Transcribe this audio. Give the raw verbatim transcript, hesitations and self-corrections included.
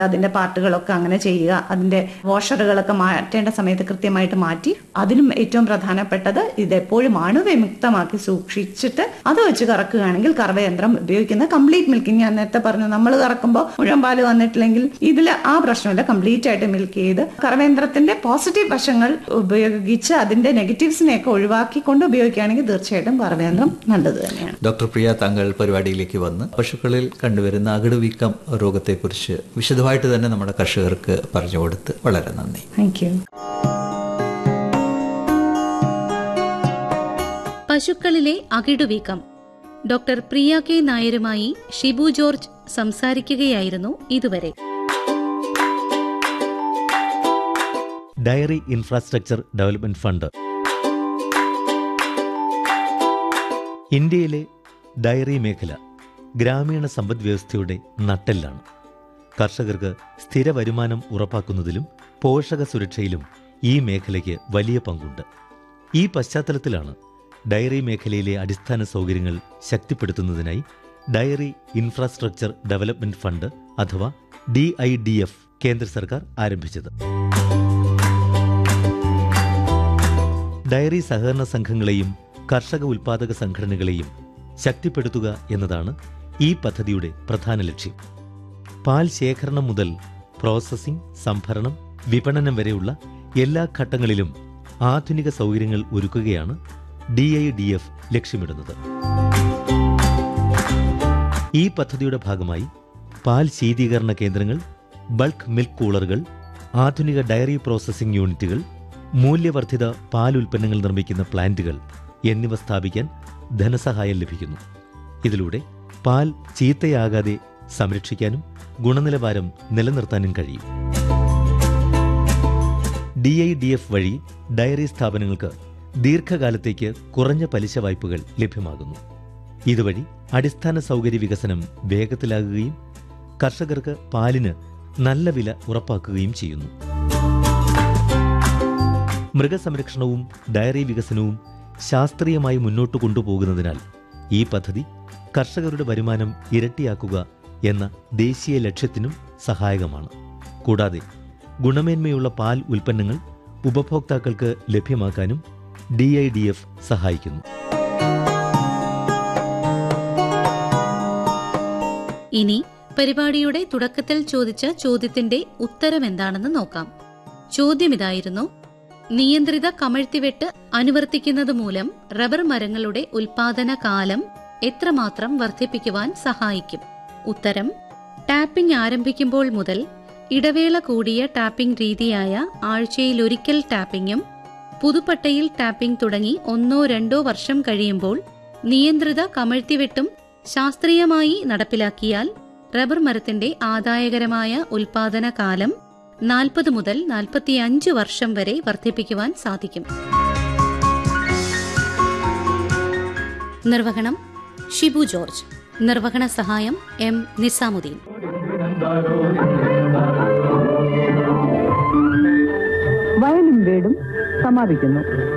അതിന്റെ പാർട്ടുകളൊക്കെ അങ്ങനെ ചെയ്യുക, അതിന്റെ വാഷറുകളൊക്കെ മാറ്റേണ്ട സമയത്ത് കൃത്യമായിട്ട് മാറ്റി. അതിലും ഏറ്റവും പ്രധാനപ്പെട്ടത് ഇത് എപ്പോഴും അണുവിമുക്തമാക്കി സൂക്ഷിച്ചിട്ട് അത് വെച്ച് കറക്കുകയാണെങ്കിൽ കറവയന്ത്രം ഉപയോഗിക്കുന്ന കംപ്ലീറ്റ് മിൽക്കിംഗ്, ഞാൻ നേരത്തെ പറഞ്ഞു നമ്മൾ കറക്കുമ്പോൾ മുഴുവൻ പാല് വന്നിട്ടില്ലെങ്കിൽ ഇതിൽ ആ പ്രശ്നമില്ല. കംപ്ലീറ്റ് ആയിട്ട് മിൽക്ക് ചെയ്ത് കറവയന്ത്രത്തിന്റെ പോസിറ്റീവ് വശങ്ങൾ ഉപയോഗിച്ച് അതിന്റെ നെഗറ്റീവ്സിനെയൊക്കെ ഒഴിവാക്കിക്കൊണ്ട് ഉപയോഗിക്കുകയാണെങ്കിൽ തീർച്ചയായിട്ടും കറവയന്ത്രം നല്ലത് തന്നെയാണ്. ഡോക്ടർ പ്രിയ, താങ്കൾ പരിപാടിയിലേക്ക് വന്ന് പശുക്കളിൽ കണ്ടുവരുന്ന അകിടുവീക്കം രോഗത്തെക്കുറിച്ച് വിശദമായിട്ട് തന്നെ നമ്മുടെ കർഷകർക്ക് പറഞ്ഞു കൊടുത്ത് വളരെ നന്ദി. Thank you. പശുക്കളിലെ അകിടുവീക്കം doctor Priya K നായരുമായി Shibu George സംസാരിക്കുകയായിരുന്നു ഇതുവരെ. ഡയറി ഇൻഫ്രാസ്ട്രക്ചർ ഡെവലപ്മെന്റ് ഫണ്ട് ഇന്ത്യയിലെ ഡയറി മേഖല ഗ്രാമീണ സമ്പദ് വ്യവസ്ഥയുടെ നട്ടെല്ലാണ്. കർഷകർക്ക് സ്ഥിര വരുമാനം ഉറപ്പാക്കുന്നതിലും പോഷക സുരക്ഷയിലും ഈ മേഖലയ്ക്ക് വലിയ പങ്കുണ്ട്. ഈ പശ്ചാത്തലത്തിലാണ് ഡയറി മേഖലയിലെ അടിസ്ഥാന സൗകര്യങ്ങൾ ശക്തിപ്പെടുത്തുന്നതിനായി ഡയറി ഇൻഫ്രാസ്ട്രക്ചർ ഡെവലപ്മെന്റ് ഫണ്ട് അഥവാ ഡി ഐ ഡി എഫ് കേന്ദ്ര സർക്കാർ ആരംഭിച്ചത്. ഡയറി സഹകരണ സംഘങ്ങളെയും കർഷക ഉൽപാദക സംഘടനകളെയും ശക്തിപ്പെടുത്തുക എന്നതാണ് ഈ പദ്ധതിയുടെ പ്രധാന ലക്ഷ്യം. പാൽ ശേഖരണം മുതൽ പ്രോസസ്സിംഗ്, സംഭരണം, വിപണനം വരെയുള്ള എല്ലാ ഘട്ടങ്ങളിലും ആധുനിക സൗകര്യങ്ങൾ ഒരുക്കുകയാണ് ഡി ഐ ഡി എഫ് ലക്ഷ്യമിടുന്നത്. ഈ പദ്ധതിയുടെ ഭാഗമായി പാൽ ശീതീകരണ കേന്ദ്രങ്ങൾ, ബൾക്ക് മിൽക്ക് കൂളറുകൾ, ആധുനിക ഡയറി പ്രോസസ്സിംഗ് യൂണിറ്റുകൾ, മൂല്യവർദ്ധിത പാൽ ഉൽപ്പന്നങ്ങൾ നിർമ്മിക്കുന്ന പ്ലാന്റുകൾ എന്നിവ സ്ഥാപിക്കാൻ ധനസഹായം ലഭിക്കുന്നു. ഇതിലൂടെ പാൽ ചീത്തയാകാതെ സംരക്ഷിക്കാനും ഗുണനിലവാരം നിലനിർത്താനും കഴിയും. ഡി ഐ ഡി എഫ് വഴി ഡയറി സ്ഥാപനങ്ങൾക്ക് ദീർഘകാലത്തേക്ക് കുറഞ്ഞ പലിശ വായ്പകൾ ലഭ്യമാകുന്നു. ഇതുവഴി അടിസ്ഥാന സൗകര്യ വികസനം വേഗത്തിലാകുകയും കർഷകർക്ക് പാലിന് നല്ല വില ഉറപ്പാക്കുകയും ചെയ്യുന്നു. മൃഗസംരക്ഷണവും ഡയറി വികസനവും ശാസ്ത്രീയമായി മുന്നോട്ട് കൊണ്ടുപോകുന്നതിനാൽ ഈ പദ്ധതി കർഷകരുടെ വരുമാനം ഇരട്ടിയാക്കുക എന്ന ദേശീയ ലക്ഷ്യത്തിനും സഹായകമാണ്. കൂടാതെ ഗുണമേന്മയുള്ള പാൽ ഉൽപ്പന്നങ്ങൾ ഉപഭോക്താക്കൾക്ക് ലഭ്യമാക്കാനും ഡി ഐ ഡി എഫ് സഹായിക്കുന്നു. ഇനി പരിപാടിയുടെ തുടക്കത്തിൽ ചോദിച്ച ചോദ്യത്തിന്റെ ഉത്തരമെന്താണെന്ന് നോക്കാം. ചോദ്യം ഇതായിരുന്നു: നിയന്ത്രിത കമഴ്ത്തിവെട്ട് അനുവർത്തിക്കുന്നത് മൂലം റബ്ബർ മരങ്ങളുടെ ഉൽപാദന കാലം എത്രമാത്രം വർദ്ധിപ്പിക്കുവാൻ സഹായിക്കും? ഉത്തരം: ടാപ്പിംഗ് ആരംഭിക്കുമ്പോൾ മുതൽ ഇടവേള കൂടിയ ടാപ്പിംഗ് രീതിയായ ആഴ്ചയിലൊരിക്കൽ ടാപ്പിംഗും പുതുപ്പട്ടയിൽ ടാപ്പിംഗ് തുടങ്ങി ഒന്നോ രണ്ടോ വർഷം കഴിയുമ്പോൾ നിയന്ത്രിത കമഴ്ത്തിവെട്ടും ശാസ്ത്രീയമായി നടപ്പിലാക്കിയാൽ റബ്ബർ മരത്തിന്റെ ആദായകരമായ ഉൽപാദന കാലം നാൽപ്പത് മുതൽ നാൽപ്പത്തിയഞ്ച് വർഷം വരെ വർദ്ധിപ്പിക്കുവാൻ സാധിക്കും. നിർവഹണം ഷിബു ജോർജ്. നിർവഹണ സഹായം എം നിസാമുദ്ദീൻ. വയലും വീടും സമാപിക്കുന്നു.